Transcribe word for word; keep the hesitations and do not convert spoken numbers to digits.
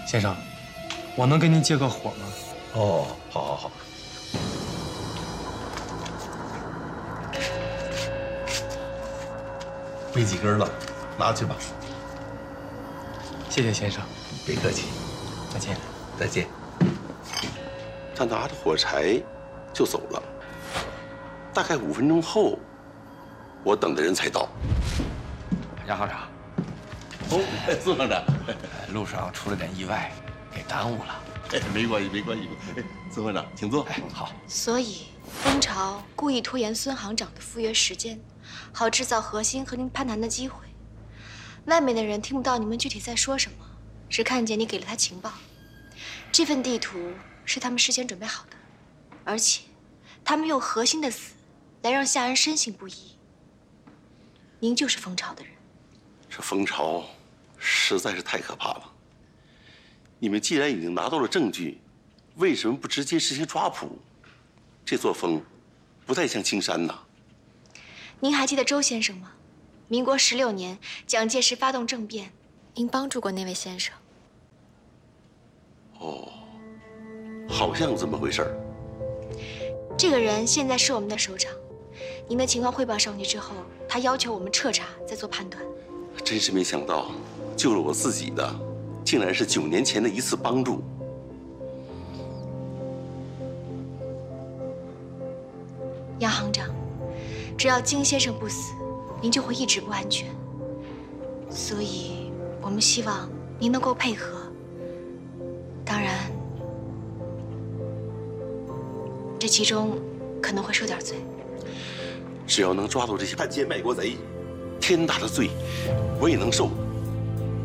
先生，我能跟您借个火吗？ 哦，好，好，好。没几根了，拿去吧。 谢谢先生。 别客气。 再见。 再见。 他拿着火柴就走了。大概五分钟后，我等的人才到。 杨行长， 哦，孙行长， 路上出了点意外，给耽误了。 哎，没关系，没关系。孙行长，请坐。 哎，好。 所以，蜂巢故意拖延孙行长的赴约时间，好制造核心和您攀谈的机会。外面的人听不到你们具体在说什么，只看见你给了他情报。这份地图是他们事先准备好的，而且，他们用核心的死来让夏恩深信不疑。您就是蜂巢的人。 这蜂巢实在是太可怕了。你们既然已经拿到了证据，为什么不直接实行抓捕？这座蜂不太像青山呐。 您还记得周先生吗？民国十六年，蒋介石发动政变，您帮助过那位先生。 哦，好像有这么回事儿。 这个人现在是我们的首长，您的情况汇报上去之后，他要求我们彻查，再做判断。 真是没想到，救了我自己的，竟然是九年前的一次帮助。 杨行长，只要金先生不死，您就会一直不安全。所以，我们希望您能够配合。当然，这其中可能会受点罪。 只要能抓到这些叛奸卖国贼，天大的罪我也能受。